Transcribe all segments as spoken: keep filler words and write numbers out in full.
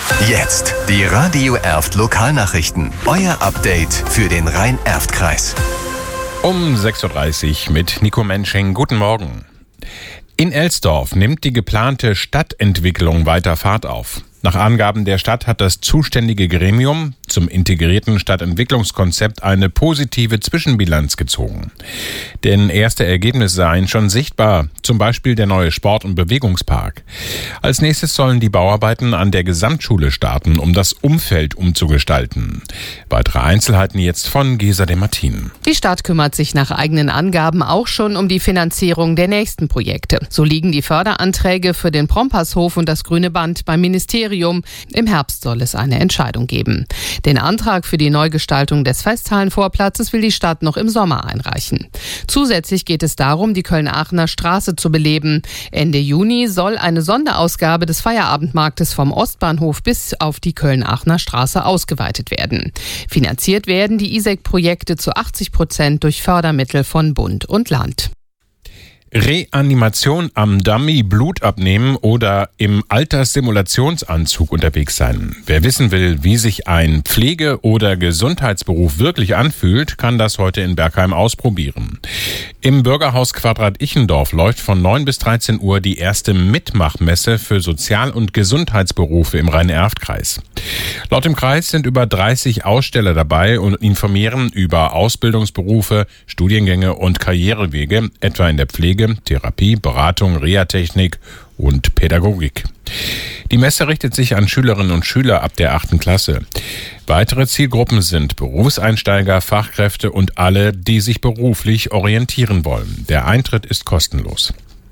Jetzt die Radio Erft Lokalnachrichten. Euer Update für den Rhein-Erft-Kreis. Um sechs Uhr dreißig mit Nico Mensching. Guten Morgen. In Elsdorf nimmt die geplante Stadtentwicklung weiter Fahrt auf. Nach Angaben der Stadt hat das zuständige Gremium zum integrierten Stadtentwicklungskonzept eine positive Zwischenbilanz gezogen. Denn erste Ergebnisse seien schon sichtbar, zum Beispiel der neue Sport- und Bewegungspark. Als nächstes sollen die Bauarbeiten an der Gesamtschule starten, um das Umfeld umzugestalten. Weitere Einzelheiten jetzt von Gesa de Martin. Die Stadt kümmert sich nach eigenen Angaben auch schon um die Finanzierung der nächsten Projekte. So liegen die Förderanträge für den Prompashof und das Grüne Band beim Ministerium. Im Herbst soll es eine Entscheidung geben. Den Antrag für die Neugestaltung des Festhallenvorplatzes will die Stadt noch im Sommer einreichen. Zusätzlich geht es darum, die Köln-Aachener Straße zu beleben. Ende Juni soll eine Sonderausgabe des Feierabendmarktes vom Ostbahnhof bis auf die Köln-Aachener Straße ausgeweitet werden. Finanziert werden die I S E C-Projekte zu achtzig Prozent durch Fördermittel von Bund und Land. Reanimation am Dummy, Blut abnehmen oder im Alterssimulationsanzug unterwegs sein. Wer wissen will, wie sich ein Pflege- oder Gesundheitsberuf wirklich anfühlt, kann das heute in Bergheim ausprobieren. Im Bürgerhaus Quadrat Ichendorf läuft von neun bis dreizehn Uhr die erste Mitmachmesse für Sozial- und Gesundheitsberufe im Rhein-Erft-Kreis. Laut dem Kreis sind über dreißig Aussteller dabei und informieren über Ausbildungsberufe, Studiengänge und Karrierewege, etwa in der Pflege, Therapie, Beratung, Reha-Technik und Pädagogik. Die Messe richtet sich an Schülerinnen und Schüler ab der achten Klasse. Weitere Zielgruppen sind Berufseinsteiger, Fachkräfte und alle, die sich beruflich orientieren wollen. Der Eintritt ist kostenlos.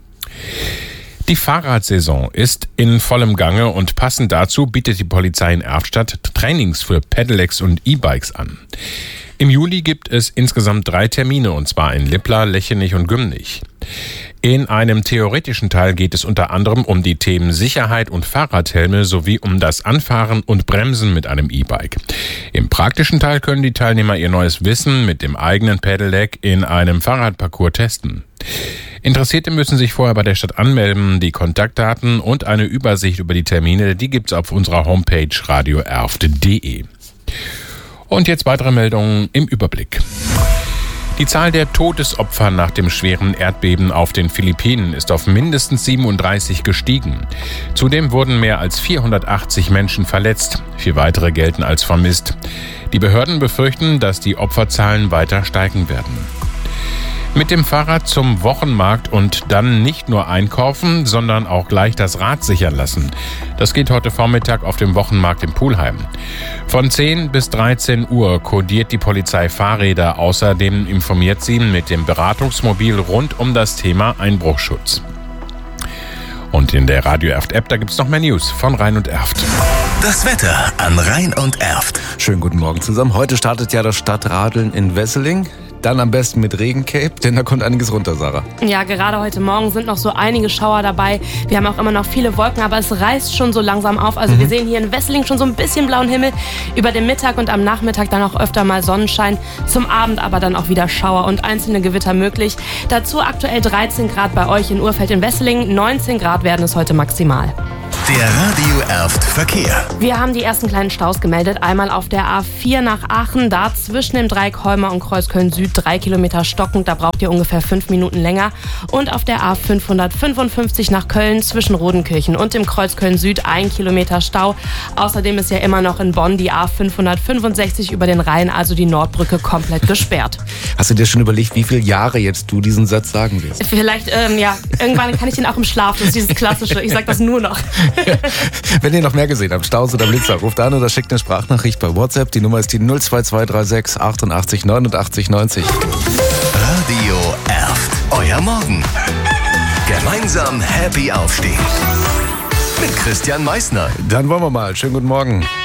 Die Fahrradsaison ist in vollem Gange und passend dazu bietet die Polizei in Erftstadt Trainings für Pedelecs und E-Bikes an. Im Juli gibt es insgesamt drei Termine, und zwar in Lippla, Lechenich und Gümnich. In einem theoretischen Teil geht es unter anderem um die Themen Sicherheit und Fahrradhelme sowie um das Anfahren und Bremsen mit einem E-Bike. Im praktischen Teil können die Teilnehmer ihr neues Wissen mit dem eigenen Pedelec in einem Fahrradparcours testen. Interessierte müssen sich vorher bei der Stadt anmelden. Die Kontaktdaten und eine Übersicht über die Termine, die gibt's auf unserer Homepage radio erft punkt de. Und jetzt weitere Meldungen im Überblick. Die Zahl der Todesopfer nach dem schweren Erdbeben auf den Philippinen ist auf mindestens siebenunddreißig gestiegen. Zudem wurden mehr als vierhundertachtzig Menschen verletzt. Vier weitere gelten als vermisst. Die Behörden befürchten, dass die Opferzahlen weiter steigen werden. Mit dem Fahrrad zum Wochenmarkt und dann nicht nur einkaufen, sondern auch gleich das Rad sichern lassen. Das geht heute Vormittag auf dem Wochenmarkt in Pulheim. Von zehn bis dreizehn Uhr kodiert die Polizei Fahrräder. Außerdem informiert sie mit dem Beratungsmobil rund um das Thema Einbruchschutz. Und in der Radio Erft App, da gibt's noch mehr News von Rhein und Erft. Das Wetter an Rhein und Erft. Schönen guten Morgen zusammen. Heute startet ja das Stadtradeln in Wesseling. Dann am besten mit Regencape, denn da kommt einiges runter, Sarah. Ja, gerade heute Morgen sind noch so einige Schauer dabei. Wir haben auch immer noch viele Wolken, aber es reißt schon so langsam auf. Also mhm. wir sehen hier in Wesseling schon so ein bisschen blauen Himmel. Über den Mittag und am Nachmittag dann auch öfter mal Sonnenschein. Zum Abend aber dann auch wieder Schauer und einzelne Gewitter möglich. Dazu aktuell dreizehn Grad bei euch in Urfeld in Wesseling. neunzehn Grad werden es heute maximal. Der Radio Erft Verkehr. Wir haben die ersten kleinen Staus gemeldet. Einmal auf der A vier nach Aachen, da zwischen dem Dreieck Holmer und Kreuz Köln-Süd drei Kilometer stockend, da braucht ihr ungefähr fünf Minuten länger. Und auf der A fünfhundertfünfundfünfzig nach Köln zwischen Rodenkirchen und dem Kreuz Köln-Süd ein Kilometer Stau. Außerdem ist ja immer noch in Bonn die A fünfhundertfünfundsechzig über den Rhein, also die Nordbrücke, komplett gesperrt. Hast du dir schon überlegt, wie viele Jahre jetzt du diesen Satz sagen wirst? Vielleicht, ähm, ja, irgendwann kann ich den auch im Schlaf, das ist dieses Klassische, ich sag das nur noch. Wenn ihr noch mehr gesehen habt, Staus oder Blitzer, ruft an oder schickt eine Sprachnachricht bei WhatsApp. Die Nummer ist die null zwei zwei drei sechs achtundachtzig neunundachtzig neunzig. Radio Erft, euer Morgen. Gemeinsam happy aufstehen. Mit Christian Meissner. Dann wollen wir mal. Schönen guten Morgen.